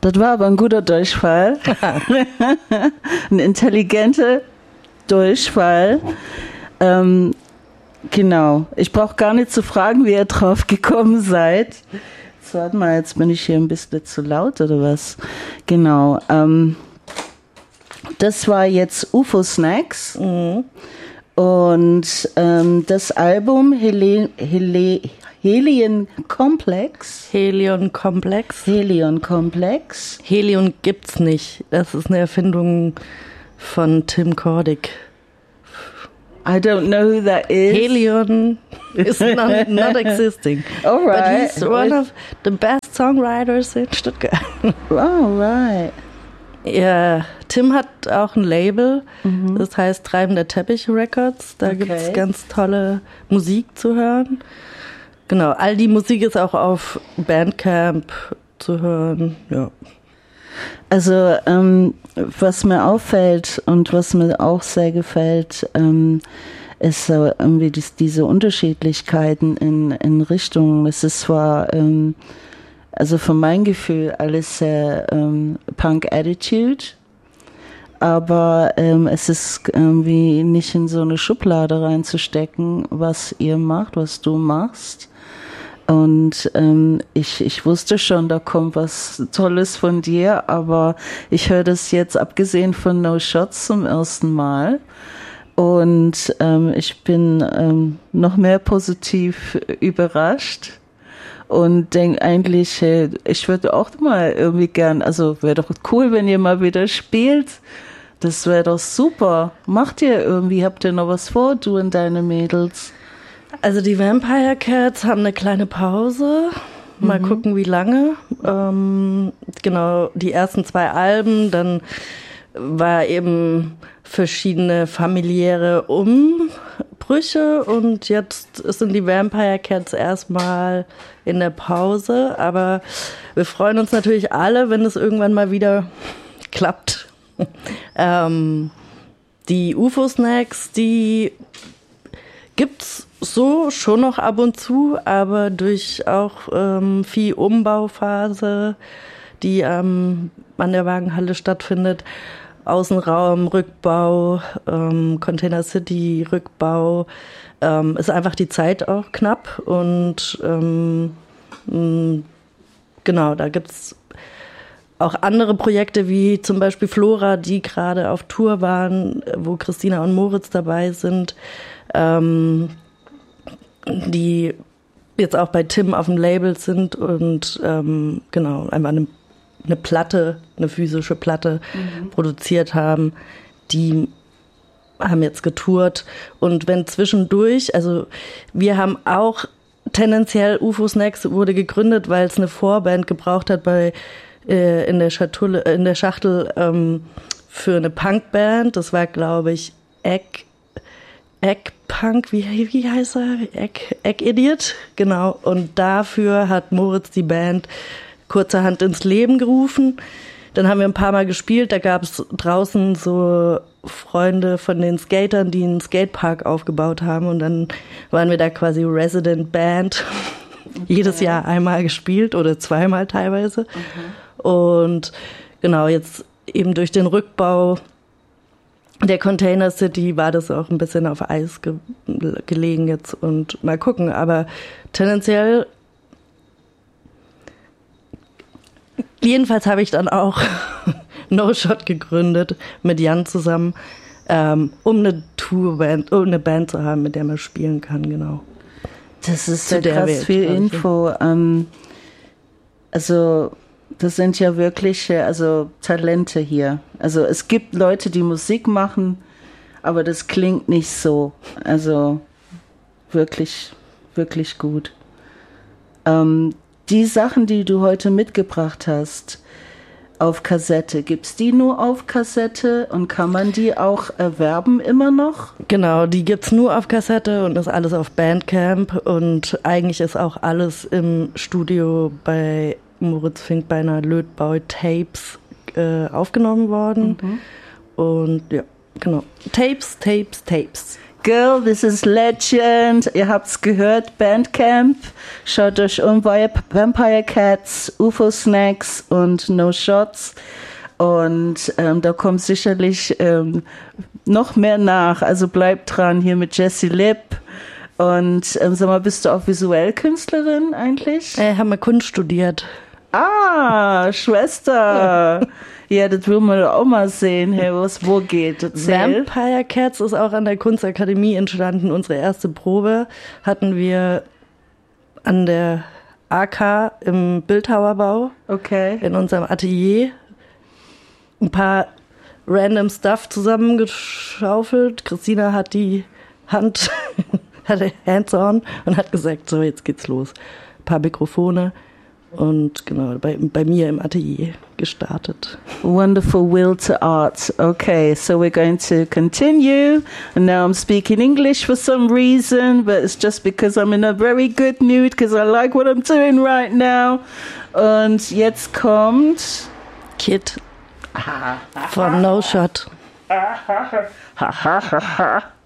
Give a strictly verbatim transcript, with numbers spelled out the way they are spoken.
Das war aber ein guter Durchfall. Ein intelligenter Durchfall. Ähm, genau. Ich brauche gar nicht zu fragen, wie ihr drauf gekommen seid. So, warte mal, jetzt bin ich hier ein bisschen zu laut oder was? Genau. Ähm, das war jetzt U F O Snacks. Mhm. Und ähm, das Album Heli- Heli- Helion Complex. Helion Complex. Helion Complex. Helion gibt's nicht. Das ist eine Erfindung von Tim Kordick. I don't know who that is. Helion is not, not existing. All right. But he's one of the best songwriters in Stuttgart. All right. Ja, Tim hat auch ein Label, mhm. das heißt Treibender Teppich Records. Da okay. gibt's ganz tolle Musik zu hören. Genau, all die Musik ist auch auf Bandcamp zu hören, ja. Also, ähm, was mir auffällt und was mir auch sehr gefällt, ähm, ist so irgendwie dies, diese Unterschiedlichkeiten in, in Richtungen. Es ist zwar, ähm, also von meinem Gefühl, alles sehr ähm, Punk-Attitude, aber ähm, es ist irgendwie nicht in so eine Schublade reinzustecken, was ihr macht, was du machst. Und ähm, ich, ich wusste schon, da kommt was Tolles von dir, aber ich höre das jetzt abgesehen von No Shots zum ersten Mal. Und ähm, ich bin ähm, noch mehr positiv überrascht und denke eigentlich, hey, ich würde auch mal irgendwie gern, also wäre doch cool, wenn ihr mal wieder spielt. Das wäre doch super. Macht ihr irgendwie, habt ihr noch was vor, du und deine Mädels? Also die Vampire Cats haben eine kleine Pause. Mal mhm. gucken, wie lange. Ähm, genau, die ersten zwei Alben, dann war eben verschiedene familiäre Umbrüche und jetzt sind die Vampire Cats erstmal in der Pause. Aber wir freuen uns natürlich alle, wenn es irgendwann mal wieder klappt. ähm, die U F O Snacks, die gibt's so schon noch ab und zu, aber durch auch ähm, viel Umbauphase, die ähm, an der Wagenhalle stattfindet, Außenraum, Rückbau, ähm, Container City, Rückbau, ähm, ist einfach die Zeit auch knapp und ähm, mh, genau, da gibt's auch andere Projekte wie zum Beispiel Flora, die gerade auf Tour waren, wo Christina und Moritz dabei sind, ähm, die jetzt auch bei Tim auf dem Label sind und ähm, genau, einfach eine, eine Platte, eine physische Platte mhm. produziert haben. Die haben jetzt getourt und wenn zwischendurch, also wir haben auch tendenziell U F O Snacks wurde gegründet, weil es eine Vorband gebraucht hat bei äh, in der Schatulle, in der Schachtel ähm, für eine Punkband. Das war, glaube ich, Egg Egg-Punk, wie, wie heißt er? Egg, Egg-Idiot, genau. Und dafür hat Moritz die Band kurzerhand ins Leben gerufen. Dann haben wir ein paar Mal gespielt, da gab es draußen so Freunde von den Skatern, die einen Skatepark aufgebaut haben und dann waren wir da quasi Resident Band. Okay. Jedes Jahr einmal gespielt oder zweimal teilweise. Okay. Und genau, jetzt eben durch den Rückbau der Container City war das auch ein bisschen auf Eis ge- gelegen jetzt und mal gucken. Aber tendenziell, jedenfalls habe ich dann auch No Shot gegründet mit Jan zusammen, ähm, um eine Tourband, um eine Band zu haben, mit der man spielen kann, genau. Das ist ja krass Welt, viel Info. Ähm, also das sind ja wirkliche, also Talente hier. Also es gibt Leute, die Musik machen, aber das klingt nicht so. Also wirklich, wirklich gut. Ähm, die Sachen, die du heute mitgebracht hast auf Kassette, gibt's die nur auf Kassette und kann man die auch erwerben immer noch? Genau, die gibt's nur auf Kassette und ist alles auf Bandcamp und eigentlich ist auch alles im Studio bei Moritz Finkbeiner Lötbau Tapes äh, aufgenommen worden. Mhm. Und ja, genau. Tapes, Tapes, Tapes. Girl, this is Legend. Ihr habt's gehört, Bandcamp. Schaut euch um, Vampire Cats, U F O Snacks und No Shots. Und ähm, da kommt sicherlich ähm, noch mehr nach. Also bleibt dran hier mit Jessie Lipp. Und ähm, sag mal, bist du auch Visuellkünstlerin eigentlich? Ich habe mal Kunst studiert. Ah, Schwester. Ja, das will man auch mal sehen, hey, was wo geht. Erzähl. Vampire Cats ist auch an der Kunstakademie entstanden. Unsere erste Probe hatten wir an der A K im Bildhauerbau. Okay. In unserem Atelier. Ein paar random Stuff zusammengeschaufelt. Christina hat die Hand, hatte Hands on und hat gesagt, so, jetzt geht's los. Ein paar Mikrofone. Und genau, bei, bei mir im Atelier gestartet. Wonderful will to art. Okay, so we're going to continue. And now I'm speaking English for some reason, but it's just because I'm in a very good mood, because I like what I'm doing right now. Und jetzt kommt Kid von No Shot.